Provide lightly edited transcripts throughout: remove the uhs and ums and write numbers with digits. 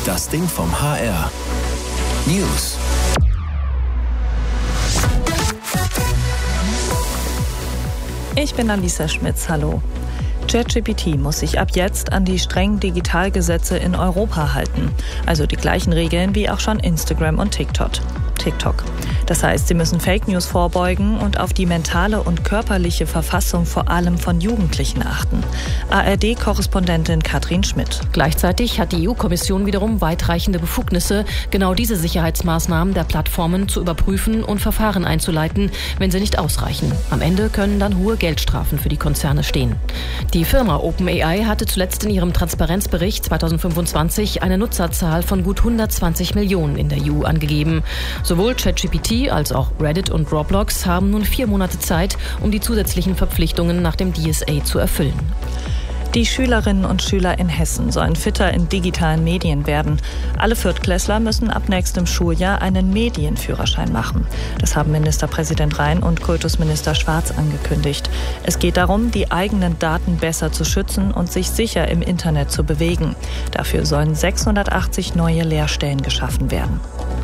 Das Ding vom HR. News. Ich bin Alisa Schmitz, hallo. ChatGPT muss sich ab jetzt an die strengen Digitalgesetze in Europa halten. Also die gleichen Regeln wie auch schon Instagram und TikTok. Das heißt, sie müssen Fake News vorbeugen und auf die mentale und körperliche Verfassung vor allem von Jugendlichen achten. ARD-Korrespondentin Katrin Schmidt. Gleichzeitig hat die EU-Kommission wiederum weitreichende Befugnisse, genau diese Sicherheitsmaßnahmen der Plattformen zu überprüfen und Verfahren einzuleiten, wenn sie nicht ausreichen. Am Ende können dann hohe Geldstrafen für die Konzerne stehen. Die Firma OpenAI hatte zuletzt in ihrem Transparenzbericht 2025 eine Nutzerzahl von gut 120 Millionen in der EU angegeben. Sowohl ChatGPT als auch Reddit und Roblox haben nun 4 Monate Zeit, um die zusätzlichen Verpflichtungen nach dem DSA zu erfüllen. Die Schülerinnen und Schüler in Hessen sollen fitter in digitalen Medien werden. Alle Viertklässler müssen ab nächstem Schuljahr einen Medienführerschein machen. Das haben Ministerpräsident Rhein und Kultusminister Schwarz angekündigt. Es geht darum, die eigenen Daten besser zu schützen und sich sicher im Internet zu bewegen. Dafür sollen 680 neue Lehrstellen geschaffen werden.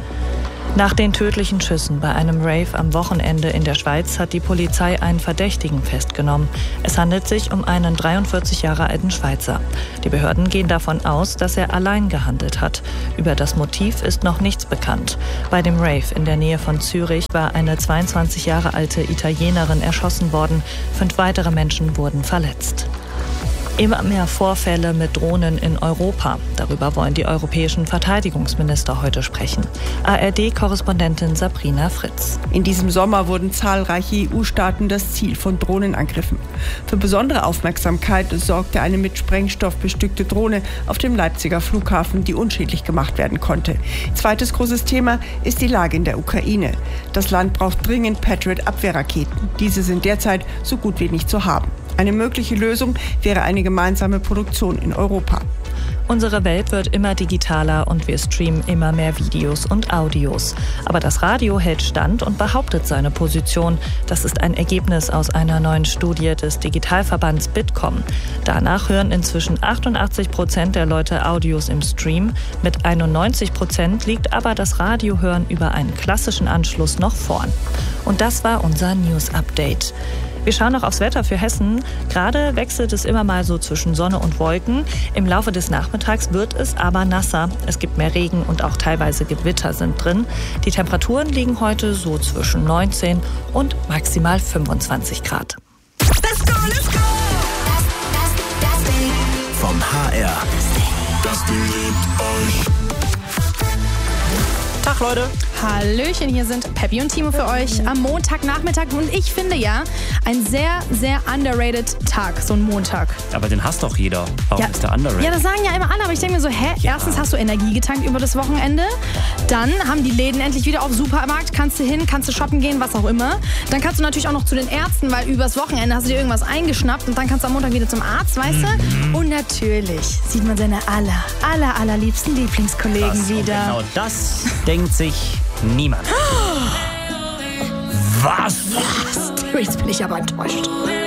Nach den tödlichen Schüssen bei einem Rave am Wochenende in der Schweiz hat die Polizei einen Verdächtigen festgenommen. Es handelt sich um einen 43 Jahre alten Schweizer. Die Behörden gehen davon aus, dass er allein gehandelt hat. Über das Motiv ist noch nichts bekannt. Bei dem Rave in der Nähe von Zürich war eine 22 Jahre alte Italienerin erschossen worden. 5 weitere Menschen wurden verletzt. Immer mehr Vorfälle mit Drohnen in Europa. Darüber wollen die europäischen Verteidigungsminister heute sprechen. ARD-Korrespondentin Sabrina Fritz. In diesem Sommer wurden zahlreiche EU-Staaten das Ziel von Drohnenangriffen. Für besondere Aufmerksamkeit sorgte eine mit Sprengstoff bestückte Drohne auf dem Leipziger Flughafen, die unschädlich gemacht werden konnte. Zweites großes Thema ist die Lage in der Ukraine. Das Land braucht dringend Patriot-Abwehrraketen. Diese sind derzeit so gut wie nicht zu haben. Eine mögliche Lösung wäre eine gemeinsame Produktion in Europa. Unsere Welt wird immer digitaler und wir streamen immer mehr Videos und Audios. Aber das Radio hält stand und behauptet seine Position. Das ist ein Ergebnis aus einer neuen Studie des Digitalverbands Bitkom. Danach hören inzwischen 88% der Leute Audios im Stream. Mit 91% liegt aber das Radiohören über einen klassischen Anschluss noch vorn. Und das war unser News-Update. Wir schauen noch aufs Wetter für Hessen. Gerade wechselt es immer mal so zwischen Sonne und Wolken. Im Laufe des Nachmittags wird es aber nasser. Es gibt mehr Regen und auch teilweise Gewitter sind drin. Die Temperaturen liegen heute so zwischen 19 und maximal 25 Grad. Let's go, let's go! Das Ding vom HR. Das Ding liebt euch. Tag, Leute. Hallöchen, hier sind Peppi und Timo für euch am Montagnachmittag. Und ich finde ja, ein sehr, sehr underrated Tag, so ein Montag. Aber den hasst doch jeder. Warum ist der underrated? Ja, das sagen ja immer alle, aber ich denke mir so, erstens hast du Energie getankt über das Wochenende. Dann haben die Läden endlich wieder auf Supermarkt. Kannst du hin, kannst du shoppen gehen, was auch immer. Dann kannst du natürlich auch noch zu den Ärzten, weil übers Wochenende hast du dir irgendwas eingeschnappt und dann kannst du am Montag wieder zum Arzt, weißt du? Und natürlich sieht man seine allerliebsten Lieblingskollegen wieder. Genau das denkt sich niemand. Was? Jetzt bin ich aber enttäuscht.